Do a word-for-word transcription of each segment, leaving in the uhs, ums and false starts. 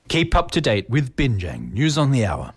Keep up to date with Binjang News on the Hour.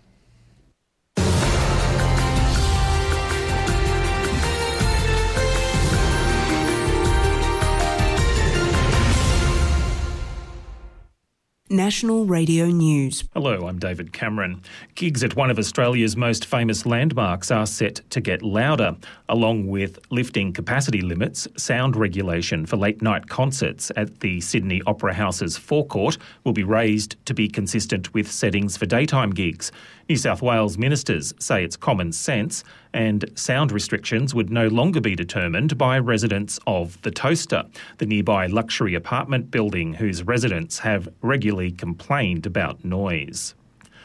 National Radio News. Hello, I'm David Cameron. Gigs at one of Australia's most famous landmarks are set to get louder, along with lifting capacity limits. Sound regulation for late-night concerts at the Sydney Opera House's forecourt will be raised to be consistent with settings for daytime gigs. New South Wales ministers say it's common sense and sound restrictions would no longer be determined by residents of The Toaster, the nearby luxury apartment building whose residents have regularly complained about noise.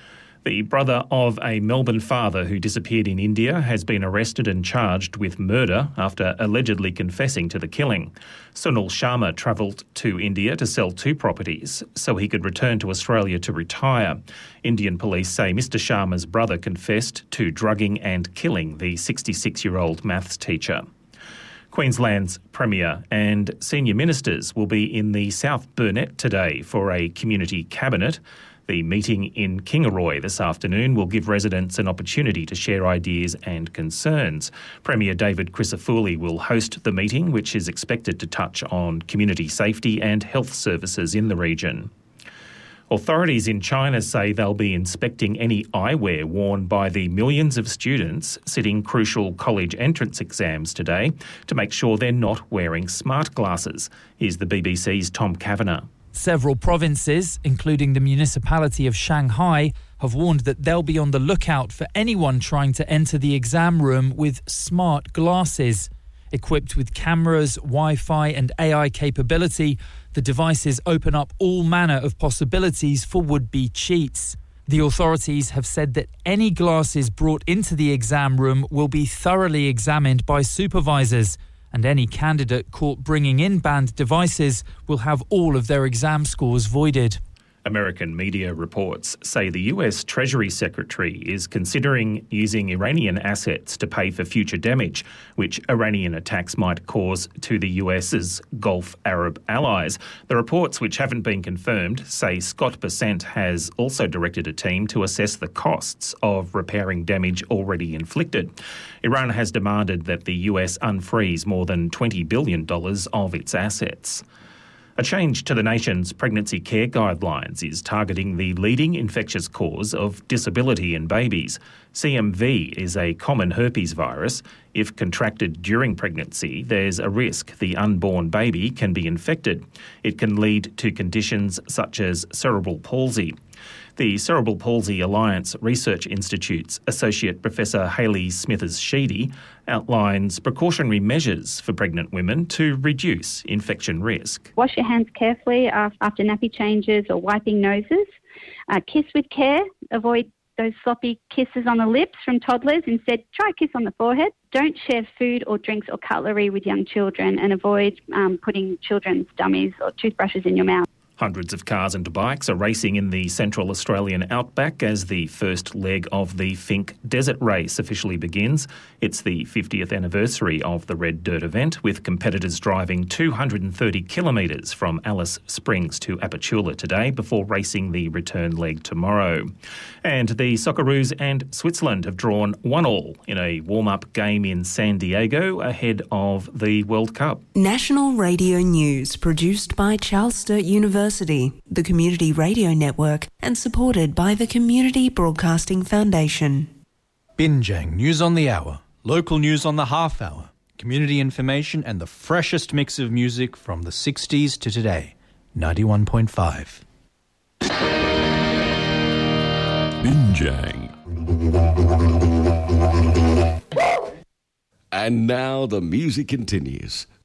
The brother of a Melbourne father who disappeared in India has been arrested and charged with murder after allegedly confessing to the killing. Sunil Sharma travelled to India to sell two properties so he could return to Australia to retire. Indian police say Mister Sharma's brother confessed to drugging and killing the sixty-six-year-old maths teacher. Queensland's Premier and senior ministers will be in the South Burnett today for a community cabinet. The meeting in Kingaroy this afternoon will give residents an opportunity to share ideas and concerns. Premier David Crisafulli will host the meeting, which is expected to touch on community safety and health services in the region. Authorities in China say they'll be inspecting any eyewear worn by the millions of students sitting crucial college entrance exams today to make sure they're not wearing smart glasses. Here's the B B C's Tom Kavanagh. Several provinces, including the municipality of Shanghai, have warned that they'll be on the lookout for anyone trying to enter the exam room with smart glasses. Equipped with cameras, Wi-Fi and A I capability, the devices open up all manner of possibilities for would-be cheats. The authorities have said that any glasses brought into the exam room will be thoroughly examined by supervisors, and any candidate caught bringing in banned devices will have all of their exam scores voided. American media reports say the U S Treasury Secretary is considering using Iranian assets to pay for future damage, which Iranian attacks might cause to the US's Gulf Arab allies. The reports, which haven't been confirmed, say Scott Bessent has also directed a team to assess the costs of repairing damage already inflicted. Iran has demanded that the U S unfreeze more than twenty billion dollars of its assets. A change to the nation's pregnancy care guidelines is targeting the leading infectious cause of disability in babies. C M V is a common herpes virus. If contracted during pregnancy, there's a risk the unborn baby can be infected. It can lead to conditions such as cerebral palsy. The Cerebral Palsy Alliance Research Institute's Associate Professor Hayley Smithers-Sheedy outlines precautionary measures for pregnant women to reduce infection risk. Wash your hands carefully after nappy changes or wiping noses. Uh, kiss with care. Avoid those sloppy kisses on the lips from toddlers. Instead, try a kiss on the forehead. Don't share food or drinks or cutlery with young children, and avoid um, putting children's dummies or toothbrushes in your mouth. Hundreds of cars and bikes are racing in the Central Australian outback as the first leg of the Finke Desert Race officially begins. It's the fiftieth anniversary of the Red Dirt event, with competitors driving two hundred thirty kilometres from Alice Springs to Apachula today before racing the return leg tomorrow. And the Socceroos and Switzerland have drawn one all in a warm-up game in San Diego ahead of the World Cup. National Radio News, produced by Charles Sturt University, the Community Radio Network, and supported by the Community Broadcasting Foundation. Binjang News on the Hour, local news on the half hour, community information and the freshest mix of music from the sixties to today. ninety-one point five. Binjang. And now the music continues.